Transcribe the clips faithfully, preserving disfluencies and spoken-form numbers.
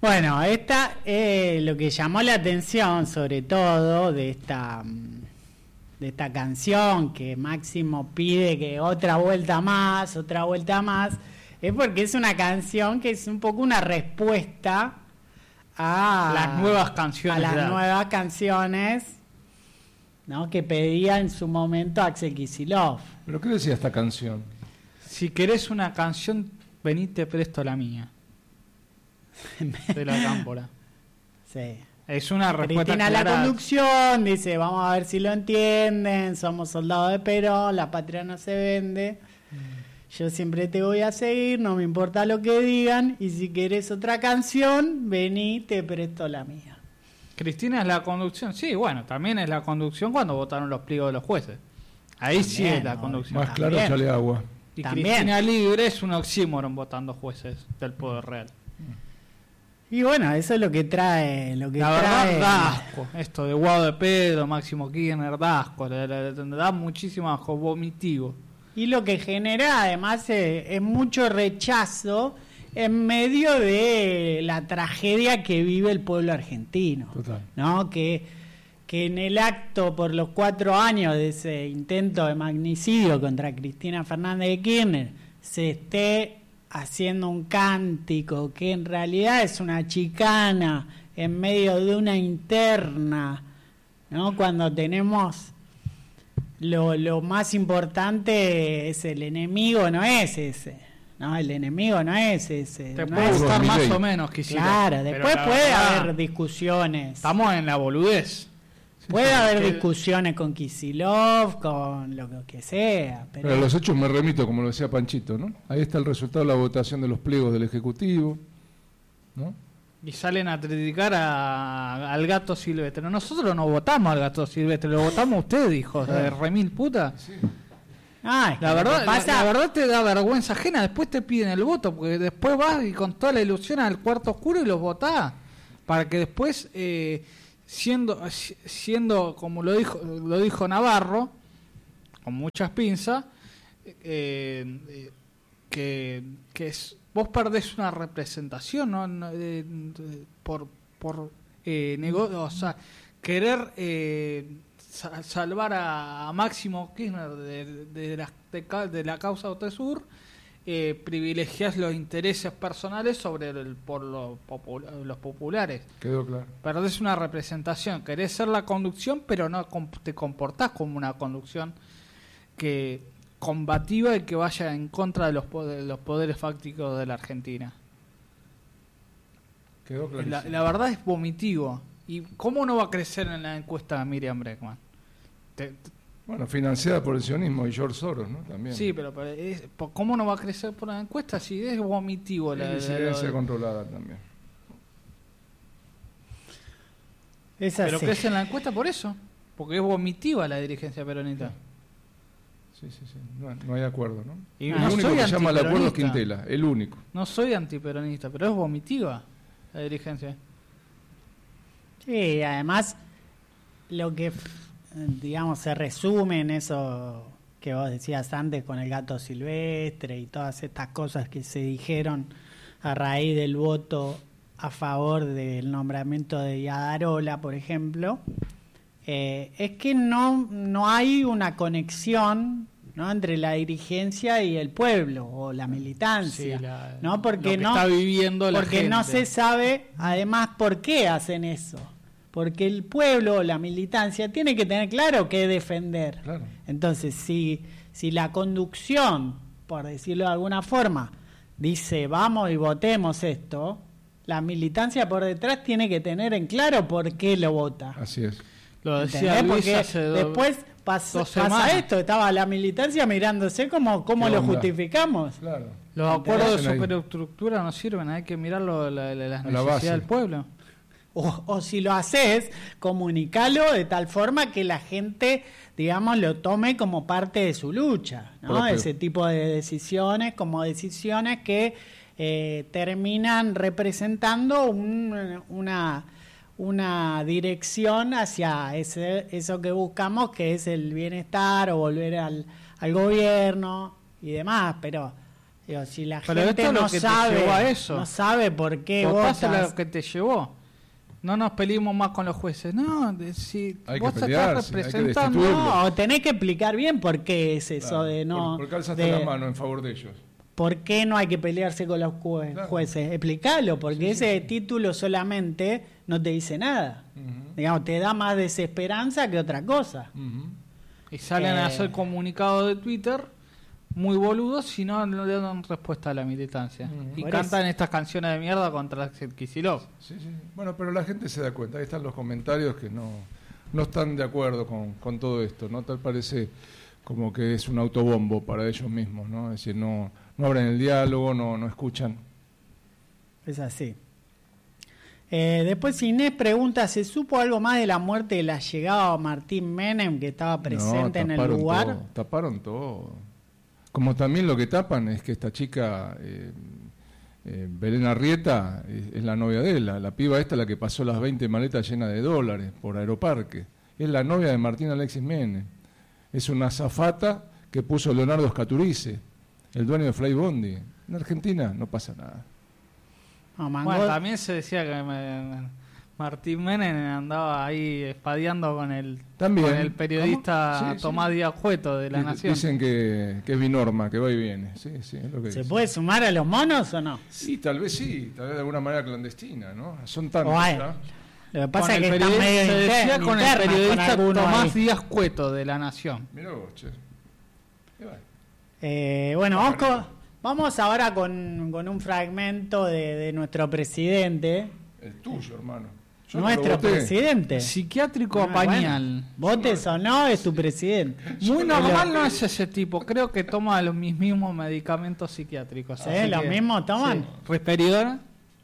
Bueno, esta eh, lo que llamó la atención sobre todo de esta de esta canción que Máximo pide que otra vuelta más, otra vuelta más, es porque es una canción que es un poco una respuesta a las nuevas canciones, a las ¿verdad? nuevas canciones, ¿no? Que pedía en su momento Axel Kicillof. ¿Pero qué decía esta canción? Si querés una canción, vení, te presto la mía. De la Cámpora. Sí. Es una respuesta Cristina clara. la conducción dice, vamos a ver si lo entienden, somos soldados de Perón, la patria no se vende, yo siempre te voy a seguir, no me importa lo que digan, y si querés otra canción, vení, te presto la mía. Cristina es la conducción, sí, bueno, también es la conducción cuando votaron los pliegos de los jueces. Ahí También, sí es la ¿no? conducción. Más claro, También. echale agua. Y También. Cristina libre es un oxímoron votando jueces del poder real. Y bueno, eso es lo que trae, lo que La verdad, trae. da asco. Esto de Guado de Pedro, Máximo Kirchner, da asco. Le, le- le da muchísimo asco, vomitivo. Y lo que genera además es, es mucho rechazo en medio de la tragedia que vive el pueblo argentino. Total. ¿No? Que, que en el acto por los cuatro años de ese intento de magnicidio contra Cristina Fernández de Kirchner se esté haciendo un cántico que en realidad es una chicana en medio de una interna, ¿no? Cuando tenemos lo, lo más importante es el enemigo, no es ese, ¿no? El enemigo no es ese. Te no puede es- Puro gustar más Milei. o menos, quisiera. Claro, Pero después la puede verdad, haber discusiones. Estamos en la boludez. Puede haber que- discusiones con Kicillof, con lo que sea, pero, Pero a los hechos me remito, como lo decía Panchito, ¿no? Ahí está el resultado de la votación de los pliegos del Ejecutivo, ¿no? Y salen a criticar a- al gato silvestre. Nosotros no votamos al gato silvestre, lo votamos ustedes, hijos de remil puta. Ah, es que La lo que verdad, la, pasa- la verdad te da vergüenza ajena, después te piden el voto, porque después vas y con toda la ilusión al cuarto oscuro y los votás, para que después, eh, siendo, siendo como lo dijo, lo dijo Navarro, con muchas pinzas, eh, eh, que, que es, vos perdés una representación, ¿no? No, eh, de- por, por eh, nego- o sea, querer eh, sa- salvar a, a Máximo Kirchner de, de, la, de, ca- de la causa Otesur, eh, privilegias los intereses personales sobre el, por lo popul- los populares. Quedó claro. Perdés una representación, querés ser la conducción, pero no com- te comportás como una conducción que combativa y que vaya en contra de los, poder- de los poderes fácticos de la Argentina. Quedó La, clarísimo. la verdad es vomitivo. ¿Y cómo no va a crecer en la encuesta Miriam Bregman? Te- te- Bueno, financiada por el sionismo y George Soros, ¿no? También. sí, pero, pero es- po- ¿cómo no va a crecer por la encuesta si es vomitivo? Y La, la- disidencia la- controlada también. es pero así. crece en la encuesta por eso, porque es vomitiva la dirigencia peronista. Sí, sí, sí. No, no hay acuerdo, ¿no? Y el no único soy que llama al acuerdo es antiperonista. Quintela, el único. No soy antiperonista, pero es vomitiva la dirigencia. Sí, además lo que f- digamos se resume en eso que vos decías antes con el gato silvestre y todas estas cosas que se dijeron a raíz del voto a favor del nombramiento de Iadarola, por ejemplo, eh, es que no, no hay una conexión, ¿no? Entre la dirigencia y el pueblo o la militancia, Sí, la- ¿no? Porque lo que no está viviendo la porque no gente. se sabe además por qué hacen eso, porque el pueblo o la militancia tiene que tener claro qué defender. Claro. Entonces, si si la conducción, por decirlo de alguna forma, dice vamos y votemos esto, la militancia por detrás tiene que tener en claro por qué lo vota. Así es. Lo decía ¿Entendés? Luis Porque hace do- después pas- dos pasa semanas. esto, estaba la militancia mirándose como cómo ¿Qué lo onda? justificamos. Claro. Los acuerdos de Hacen ahí. superestructura no sirven, hay que mirarlo la, la, las A la necesidades base. del pueblo. O, o si lo haces, comunicalo de tal forma que la gente, digamos, lo tome como parte de su lucha, ¿no? Propio. Ese tipo de decisiones, como decisiones que eh, terminan representando un- una, una dirección hacia ese, eso que buscamos, que es el bienestar o volver al, al gobierno y demás, pero Digo, si la Pero gente esto es lo no que te sabe, llevó a eso. no sabe por qué Votás a votas. lo que te llevó. No nos peleemos más con los jueces. No, de- si Hay que vos estás pelearse, hay que representando... destituirlo. No, tenés que explicar bien por qué es eso Claro, de no. por, porque alzaste de- la mano en favor de ellos. ¿Por qué no hay que pelearse con los jue- Claro. jueces? Explícalo, porque ese título solamente no te dice nada. Ujú, Digamos, te da más desesperanza que otra cosa. ujú. Y salen Eh. a hacer comunicados de Twitter muy boludos si no, no le dan respuesta a la militancia. Ujú. Y Por cantan estas canciones de mierda contra Kicillof. Sí, sí. Bueno, pero la gente se da cuenta. Ahí están los comentarios que no, no están de acuerdo con, con todo esto, ¿no? Tal parece como que es un autobombo para ellos mismos, ¿no? Es decir, no, no abren el diálogo, no, no escuchan. Es así. Eh, después Inés pregunta, ¿se supo algo más de la muerte de la llegada de Martín Menem, que estaba presente No, en el taparon lugar? todo, taparon todo. Como también lo que tapan es que esta chica, eh, eh, Belén Arrieta, es, es la novia de él. La, la piba esta, la que pasó las veinte maletas llenas de dólares por Aeroparque. Es la novia de Martín Alexis Menem. Es una azafata que puso Leonardo Scaturice, el dueño de Fly Bondi. En Argentina no pasa nada. No, Mango- Bueno, también se decía que me- Martín Menem andaba ahí espadeando con el, También. con el periodista ¿Cómo? Sí, sí. Tomás Díaz Cueto de La Di- Nación. Dicen que, que es binorma, que va y viene. Sí, sí, es lo que ¿Se dicen. puede sumar a los monos o no? Sí, tal vez sí, tal vez de alguna manera clandestina, ¿no? Son tantos Bueno, ya. lo que Con pasa es el que están periodista- medio se decía inter- con el internas periodista algunos Tomás ahí. Díaz Cueto de La Nación. Mirá vos, che. Y bueno. Eh, bueno, vamos, con- vamos ahora con, con un fragmento de, de nuestro presidente. El tuyo, hermano. Yo no Nuestro lo voté. presidente. Psiquiátrico Ah, a pañal. bueno, votes o no, es tu presidente. Muy normal no es ese tipo. Creo que toma los mis- mismos medicamentos psiquiátricos. ¿Sí? así ¿Los que- mismos toman? Sí. Risperidona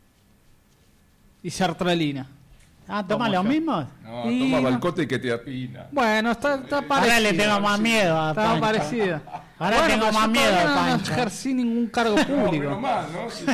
y sertralina. Ah, ¿toman Como los yo. mismos? No, Y toma no. balcote y que te apina. Bueno, está, está parecido. Ahora le tengo más miedo a Está Pancho. parecida. Ahora Bueno, tengo pero más yo miedo todavía a no Pancho. ejercí ningún cargo No, público. menos mal, ¿no? Si no-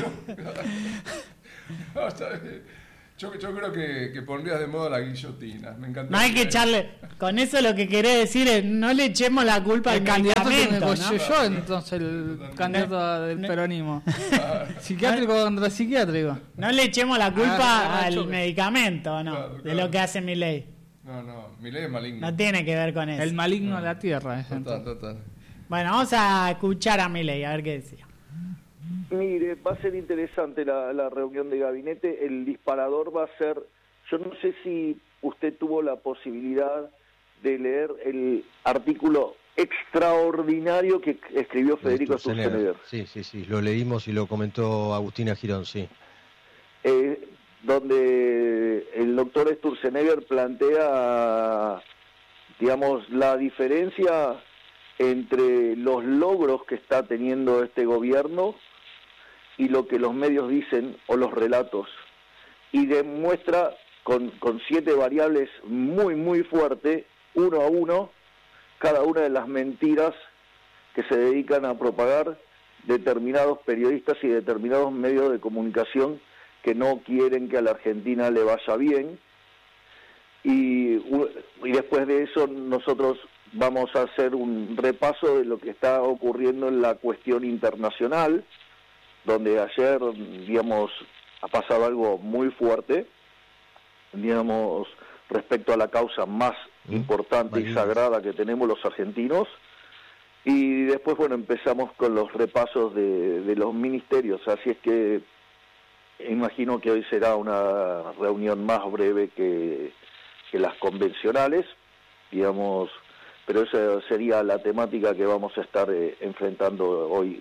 No, está bien. Yo, yo creo que, que pondrías de moda la guillotina. Me encanta. No hay que echarle. Con eso lo que querés decir es no le echemos la culpa al El candidato que medicamento, negocio ¿no? yo, entonces el candidato del no. peronismo. Psiquiátrico contra psiquiátrico. No le echemos la culpa Ah, no, al choque. medicamento, ¿no? Claro, De claro. lo que hace mi ley. No, no, mi ley es maligna. No tiene que ver con eso. El maligno de la tierra. es Total, entonces. total. Bueno, vamos a escuchar a mi ley, a ver qué decía. Mire, va a ser interesante la, la reunión de gabinete. El disparador va a ser, yo no sé si usted tuvo la posibilidad de leer el artículo extraordinario que escribió Federico Sturzenegger, Sí, sí, sí, lo leímos y lo comentó Agustina Girón, sí. eh, donde el doctor Sturzenegger plantea, digamos, la diferencia entre los logros que está teniendo este gobierno y lo que los medios dicen o los relatos, y demuestra con, con siete variables muy muy fuerte, uno a uno, cada una de las mentiras que se dedican a propagar determinados periodistas y determinados medios de comunicación que no quieren que a la Argentina le vaya bien. Y, y después de eso nosotros vamos a hacer un repaso de lo que está ocurriendo en la cuestión internacional, donde ayer, digamos, ha pasado algo muy fuerte, digamos, respecto a la causa más Mm, importante y Malvinas. sagrada que tenemos los argentinos. Y después, bueno, empezamos con los repasos de, de los ministerios, así es que imagino que hoy será una reunión más breve que, que las convencionales, digamos, pero esa sería la temática que vamos a estar eh, enfrentando hoy.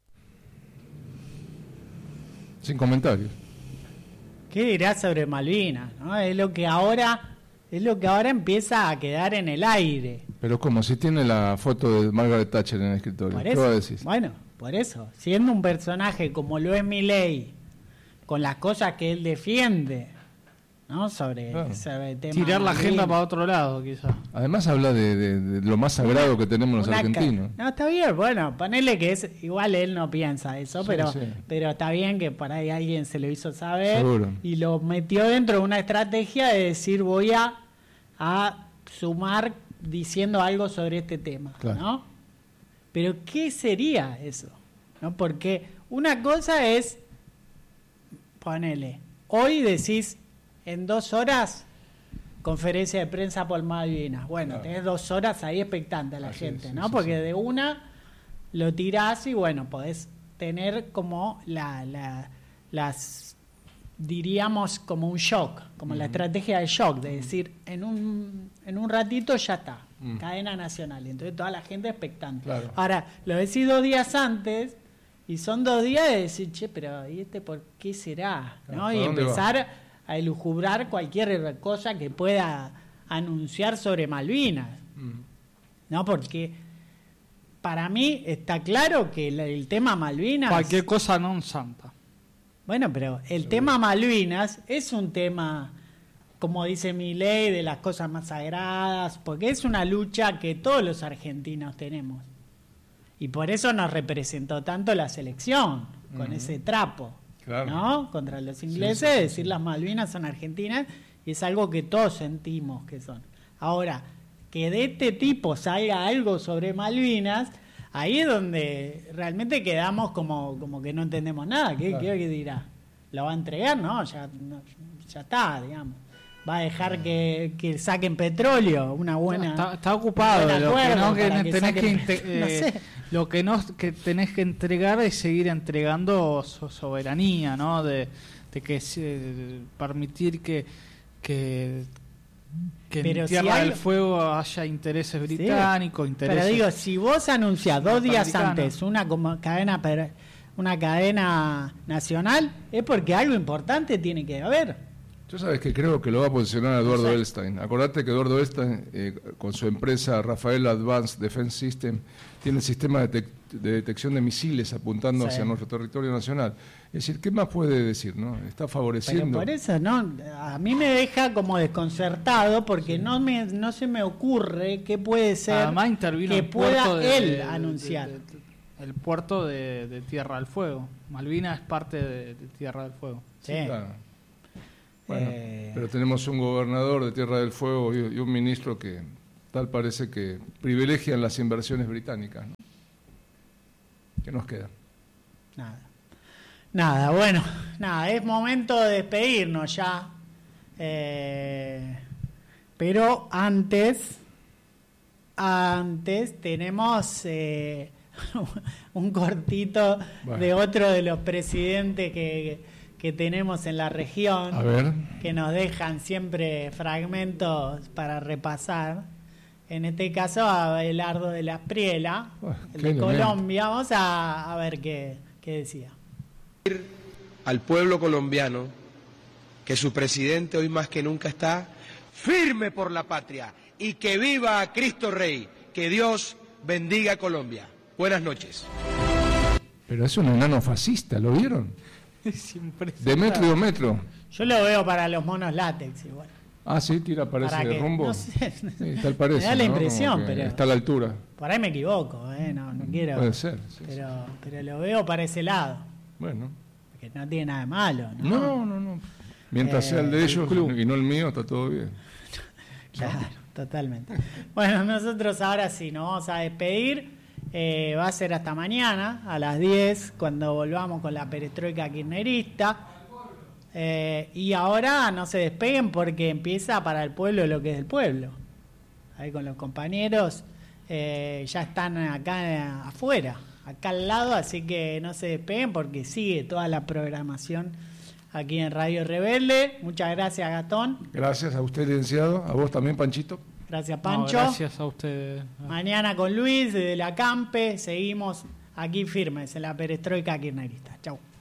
Sin comentarios. ¿Qué dirá sobre Malvinas? ¿No? Es lo que ahora es lo que ahora empieza a quedar en el aire. Pero como si tiene la foto de Margaret Thatcher en el escritorio. Por ¿Qué eso, va a decir? bueno, por eso, siendo un personaje como lo es Milei, con las cosas que él defiende, ¿no? Sobre, Claro. sobre el tema Tirar la Malvinas. agenda para otro lado, quizás. Además habla de, de- de lo más sagrado que tenemos los Una ca- argentinos. No, está bien, bueno, ponele que es, igual él no piensa eso, Sí, pero, sí. pero está bien que por ahí alguien se lo hizo saber Seguro. y lo metió dentro de una estrategia de decir voy a, a sumar diciendo algo sobre este tema, Claro. ¿no? Pero ¿qué sería eso? ¿no? Porque una cosa es, ponele, hoy decís en dos horas conferencia de prensa por Malvinas. Bueno, claro. Tenés dos horas ahí expectante a la Así gente, es, ¿no? Sí, Porque sí. de una lo tirás y bueno, podés tener como la, la las diríamos como un shock, como uh-huh. la estrategia del shock, de decir, en un en un ratito ya está, uh-huh. cadena nacional, y entonces toda la gente expectante. Claro. Ahora, lo decís dos días antes, y son dos días de decir, che, pero ¿y este por qué será? ¿No? Y empezar va? a elucubrar cualquier cosa que pueda anunciar sobre Malvinas. Uh-huh. ¿No? Porque para mí está claro que el, el tema Malvinas... Cualquier cosa non santa. Bueno, pero el Seguro. tema Malvinas es un tema, como dice Milei, de las cosas más sagradas, porque es una lucha que todos los argentinos tenemos. Y por eso nos representó tanto la selección, con uh-huh. ese trapo, claro. ¿no? Contra los ingleses, sí, sí, sí. decir las Malvinas son argentinas, y es algo que todos sentimos que son. Ahora, que de este tipo salga algo sobre Malvinas... Ahí es donde realmente quedamos como, como que no entendemos nada. ¿Qué, claro. ¿qué, qué dirá? ¿Lo va a entregar? No, ya, no, ya está, digamos. Va a dejar que, que saquen petróleo, una buena... Está, está ocupado. Lo que, no, que tenés que, inte- eh, no sé. Lo que no que tenés que entregar es seguir entregando so- soberanía, ¿no? De, de que eh, permitir que... que que pero en Tierra si hay... del Fuego haya intereses británicos, sí, intereses... Pero digo, si vos anunciás dos días antes una como cadena una cadena nacional, es porque algo importante tiene que haber. Yo sabes que creo que lo va a posicionar Eduardo no sé. Elstein. Acordate que Eduardo Elstein, eh, con su empresa Rafael Advanced Defense System, tiene el sistema de, te- de detección de misiles apuntando sí. hacia nuestro territorio nacional. Es decir, ¿qué más puede decir, no? Está favoreciendo. Pero por eso, ¿no? A mí me deja como desconcertado porque sí. no me no se me ocurre qué puede ser Además, intervino que el pueda puerto de, él de, anunciar. De, de, de, el puerto de, de Tierra del Fuego. Malvinas es parte de, de Tierra del Fuego. Sí. sí claro. Bueno, eh... pero tenemos un gobernador de Tierra del Fuego y, y un ministro que tal parece que privilegian las inversiones británicas, ¿no? ¿Qué nos queda? Nada. Nada, bueno, nada, es momento de despedirnos ya. Eh, pero antes, antes tenemos eh, un cortito bueno. de otro de los presidentes que, que tenemos en la región, a ver. que nos dejan siempre fragmentos para repasar. En este caso a Abelardo de la Espriella, oh, el de Colombia. Vamos a, a ver qué, qué decía. Al pueblo colombiano que su presidente hoy más que nunca está firme por la patria y que viva Cristo Rey, que Dios bendiga a Colombia. Buenas noches. Pero es un enano fascista, ¿lo vieron? De metro y metro. Yo lo veo para los monos látex igual. Ah, sí, tira para ese de rumbo. No sé, sí, tal parece, me da la ¿no? impresión, pero está a la altura. Por ahí me equivoco, ¿eh? no, no quiero. Puede ser. Sí, pero, sí. pero lo veo para ese lado. Bueno. Que no tiene nada de malo, ¿no? No, no, no. Mientras eh, sea el de ellos el y no el mío, está todo bien. Claro, ¿no? Totalmente. Bueno, nosotros ahora sí nos vamos a despedir. Eh, va a ser hasta mañana a las diez cuando volvamos con la perestroika kirchnerista. Eh, y ahora no se despeguen porque empieza para el pueblo lo que es del pueblo. Ahí con los compañeros eh, ya están acá afuera, acá al lado, así que no se despeguen porque sigue toda la programación aquí en Radio Rebelde. Muchas gracias, Gastón. Gracias a usted, licenciado. A vos también, Panchito. Gracias, Pancho. No, gracias a ustedes. Mañana con Luis desde la Campe seguimos aquí firmes en la perestroika kirchnerista. Chau.